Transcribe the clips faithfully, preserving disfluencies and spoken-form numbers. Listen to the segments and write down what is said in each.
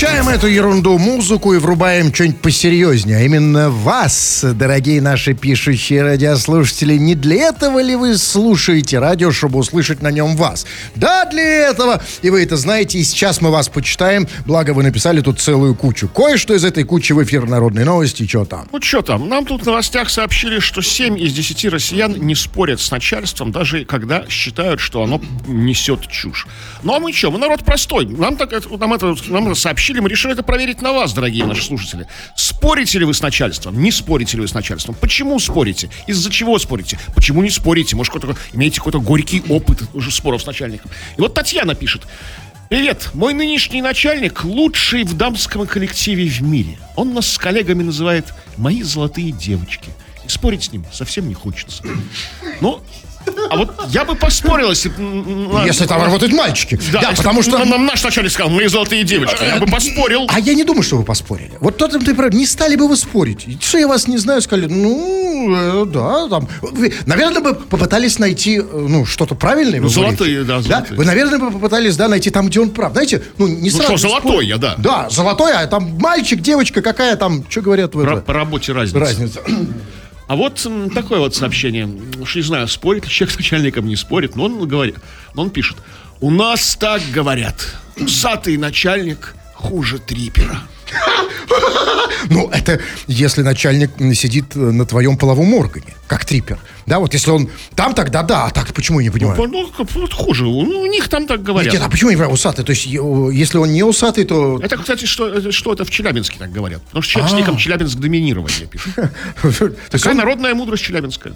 Выключаем эту ерунду, музыку и врубаем что-нибудь посерьезнее. А именно вас, дорогие наши пишущие радиослушатели. Не для этого ли вы слушаете радио, чтобы услышать на нем вас? Да, для этого. И вы это знаете. И сейчас мы вас почитаем. Благо, вы написали тут целую кучу. Кое-что из этой кучи в эфир «Народные новости». Что там? Ну, что там? Нам тут в новостях сообщили, что семь из десяти россиян не спорят с начальством, даже когда считают, что оно несет чушь. Ну, а мы что? Мы народ простой. Нам, так, нам, это, нам это сообщили, мы решили это проверить на вас, дорогие наши слушатели. Спорите ли вы с начальством? Не спорите ли вы с начальством? Почему спорите? Из-за чего спорите? Почему не спорите? Может, какой-то, имеете какой-то горький опыт уже споров с начальником? И вот Татьяна пишет. Привет, мой нынешний начальник лучший в дамском коллективе в мире. Он нас с коллегами называет «мои золотые девочки». И спорить с ним совсем не хочется. Ну, а вот я бы поспорил, если... Если там работают мальчики. Да, да потому что... Нам наш начальник сказал, мои золотые девочки. Я бы поспорил. А я не думаю, что вы поспорили. Вот тот ты прав, не стали бы вы спорить. Что я вас не знаю, сказали, ну, э, да, там... Вы, наверное, бы попытались найти, ну, что-то правильное. Ну, золотые, да, золотые. Да? Вы, наверное, бы попытались, да, найти там, где он прав. Знаете, ну, не ну, сразу... что, золотой я, да. Да, золотой, а там мальчик, девочка, какая там, что говорят в По, это? по работе разница. Разница. А вот такое вот сообщение. Уж не знаю, спорит ли человек с начальником, не спорит, но он говорит, но он пишет. У нас так говорят. Усатый начальник хуже трипера. Ну, это если начальник сидит на твоем половом органе, как трипер. Да, вот если он там, тогда да, а так почему я не понимаю? Ну, ну хуже, у них там так говорят. Нет, а почему я не понимаю, усатый? То есть, если он не усатый, то... Это, кстати, что, что это в Челябинске так говорят. Потому что человек с ником Челябинск доминирование пишет. Такая народная мудрость челябинская.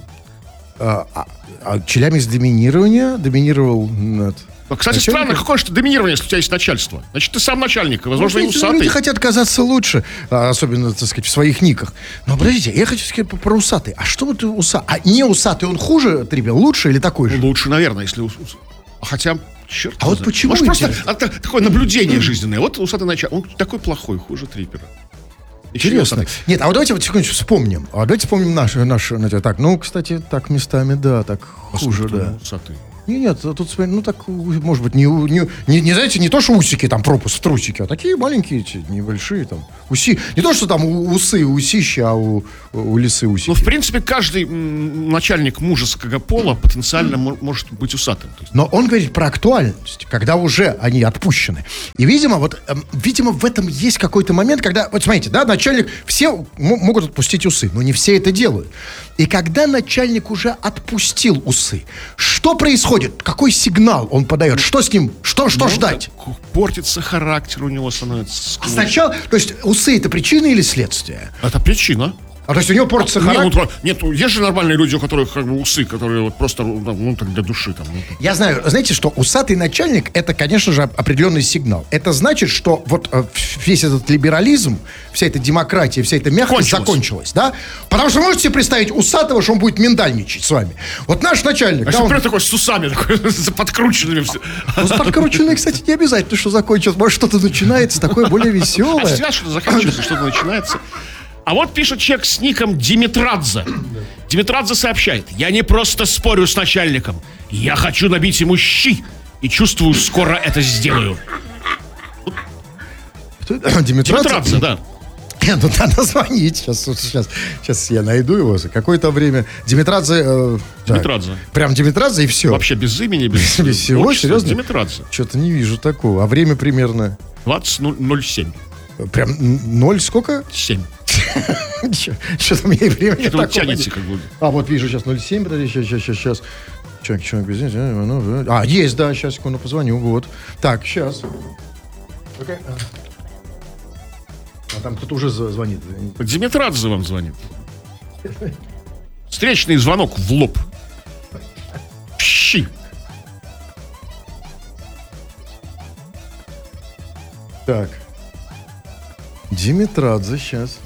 А Челябинск доминирование доминировал над... Кстати, странно, какое же доминирование, если у тебя есть начальство? Значит, ты сам начальник, возможно, и усатый. Люди хотят казаться лучше, особенно, так сказать, в своих никах. Но, подождите, я хочу сказать про усатый. А что вот усатый? А не усатый, он хуже, трипер, лучше или такой же? Лучше, наверное, если... Хотя, черт. А вот почему? Может, просто это, такое наблюдение жизненное. Вот усатый начальник, он такой плохой, хуже трипера. Интересно. Нет, а вот давайте вот секундочку вспомним. А давайте вспомним наши, наши, так, ну, кстати, так местами, да, так хуже, да. Усатый. Нет, нет, тут, ну так, может быть, не, не, не, не, знаете, не то, что усики, там, пропуск в трусики, а такие маленькие, небольшие, там, уси. Не то, что там усы, усища, а у, у лисы усики. Ну, в принципе, каждый м, начальник мужеского пола потенциально м- может быть усатым. Но он говорит про актуальность, когда уже они отпущены. И, видимо, вот, э, видимо, в этом есть какой-то момент, когда, вот смотрите, да, начальник, все м- могут отпустить усы, но не все это делают. И когда начальник уже отпустил усы, что происходит? Какой сигнал он подает? Что с ним? Что, что ну, ждать? Портится характер у него становится. А сначала, то есть усы это причина или следствие? Это причина. А то есть у него портится а, характер? Нет, ну, есть же нормальные люди, у которых как бы усы, которые вот просто, ну, так для души там. Ну. Я знаю, знаете, что усатый начальник это, конечно же, определенный сигнал. Это значит, что вот весь этот либерализм, вся эта демократия, вся эта мягкость кончилась, закончилась, да? Потому что можете себе представить усатого, что он будет миндальничать с вами. Вот наш начальник. А да, что он... прям такой с усами, такой, с подкрученными все. Ну, с подкрученными, кстати, не обязательно, что закончилось. Может, что-то начинается такое более веселое. А всегда что-то заканчивается, что-то начинается. А вот пишет человек с ником Димитрадзе. Димитрадзе сообщает: я не просто спорю с начальником, я хочу набить ему щи. И чувствую, скоро это сделаю. Димитрадзе? Димитрадзе, да. Нет, ну надо звонить. Сейчас, сейчас, сейчас я найду его за какое-то время. Димитрадзе. Э, Димитрадзе. Так, прям Димитрадзе и все. Вообще без имени, без, без всего, отчества, серьезно? Димитрадзе. Что-то не вижу такого. А время примерно? двадцать ноль семь. Прям ноль сколько? семь. Что-то мне времени что-то вы тянете, как бы. А, вот вижу сейчас ноль семь, подожди, сейчас, сейчас, сейчас, сейчас. Человек, человек, без... А, есть, да, сейчас, секунду, позвоню, вот. Так, сейчас. Okay. А там кто-то уже звонит. Димитрадзе вам звонит. Встречный звонок в лоб. Щи. Так. Димитрадзе, сейчас.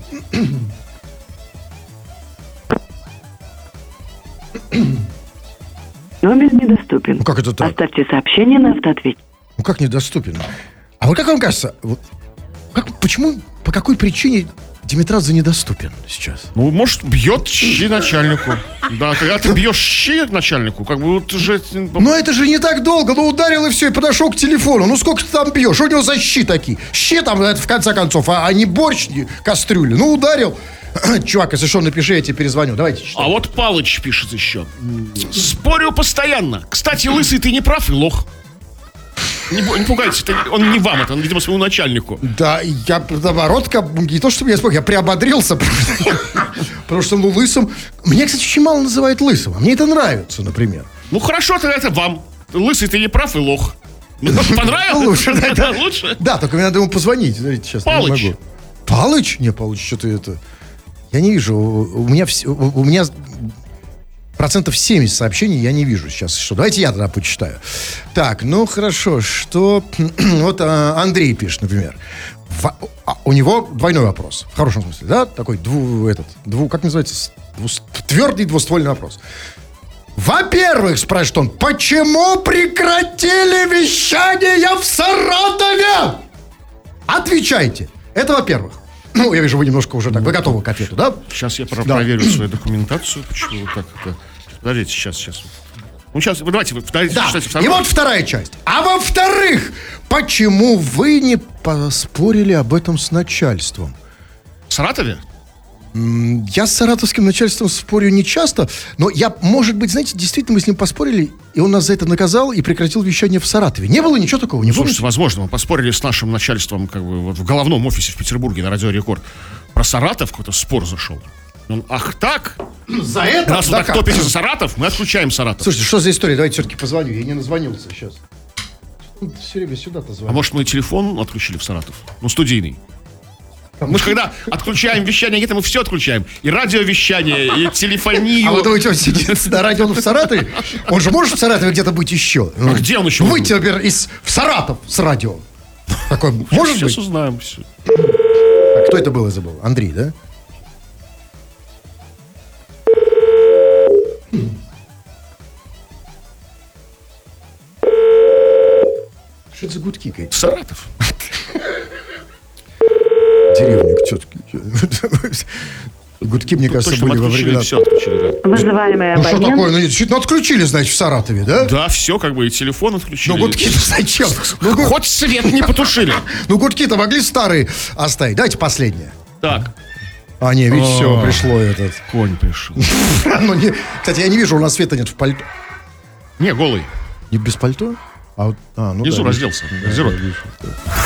Номер недоступен. Ну как это так? Оставьте сообщение на автоответчик. Ну как недоступен? А вот как вам кажется, вот, как, почему, по какой причине Димитрадзе недоступен сейчас. Ну, может, бьет щи начальнику. Да, когда ты бьешь щи начальнику, как бы вот уже... Но это же не так долго. Ну, ударил и все, и подошел к телефону. Ну, сколько ты там бьешь? У него за щи такие. Щи там, это в конце концов, а, а не борщ, не кастрюли. Ну, ударил. Чувак, если что, напиши, я тебе перезвоню. Давайте читаем. А вот Палыч пишет еще. Спорю постоянно. Кстати, лысый, ты не прав и лох. Не, не пугайтесь, это, он не вам, это он, видимо, своему начальнику. Да, я, наоборот, как, не то, чтобы я испугался, я приободрился. Потому что, ну, лысым... Меня, кстати, очень мало называют лысым. А мне это нравится, например. Ну, хорошо, тогда это вам. Лысый, ты не прав и лох. Понравилось? Лучше, да, да. Лучше? Да, только мне надо ему позвонить. Смотрите, сейчас не Палыч. могу. Палыч? Не, Палыч, что ты это... Я не вижу. У меня, вс- у меня процентов семьдесят сообщений я не вижу сейчас. Что? Давайте я тогда почитаю. Так, ну хорошо. Что... Вот а, Андрей пишет, например. В- а, у него двойной вопрос. В хорошем смысле, да? Такой дву... Этот, дву как называется? С- двус- твердый двуствольный вопрос. Во-первых, спрашивает он, почему прекратили вещание в Саратове? Отвечайте. Это во-первых. Ну, я вижу, вы немножко уже так, вы готовы к ответу, да? Сейчас я про- Да. проверю свою документацию. Почему вот так это... Подождите, сейчас, сейчас. Ну, сейчас, вы давайте, вы подождите, Да. читайте И вторую. вот вторая часть. А во-вторых, почему вы не поспорили об этом с начальством? В Саратове? Я с саратовским начальством спорю не часто, но я, может быть, знаете, действительно мы с ним поспорили, и он нас за это наказал и прекратил вещание в Саратове. Не было ничего такого, не Слушайте, помните? возможно, мы поспорили с нашим начальством как бы вот в головном офисе в Петербурге на Радио Рекорд. Про Саратов какой-то спор зашел. Он, ах так? За это? Раз вы Да так как? топите за Саратов, мы отключаем Саратов. Слушайте, что за история? Давайте все-таки позвоню. Я не назвонился сейчас. Все время сюда-то А звоню. может, мы телефон отключили в Саратов? Ну, студийный. Мы же когда отключаем вещание, где-то мы все отключаем. И радиовещание, и телефонию. А вы думаете, он сидит на радио в Саратове? Он же может в Саратове где-то быть еще? А где он еще Выйти, может быть? например, из, в Саратов с радио. Такой, может Сейчас быть? узнаем все. А кто это был, я забыл? Андрей, да? Что это за гудки какие-то? Саратов. Деревня к тетке. Гудки, мне кажется, Точно, мы были во отключили, времена... все отключили, да. Вызываемый Ну что абонент. такое? Ну, действительно, отключили, значит, в Саратове, да? Да, все, как бы и телефон отключили. Ну, гудки-то зачем? Ну, гу- Хоть свет не потушили. ну, гудки-то могли старые оставить. Давайте последнее. Так, А, не, видите, все, О. пришло этот. конь пришел. Ну, не- Кстати, я не вижу, у нас света нет в пальто. Не, голый. Не без пальто? А, вот- а, ну Внизу да, разделся. вижу. Гардероб. Да, вижу.